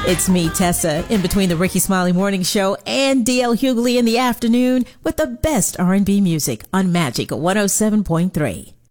It's me, Tessa, in between the Ricky Smiley Morning Show and DL Hughley in the afternoon with the best R&B music on Magic 107.3.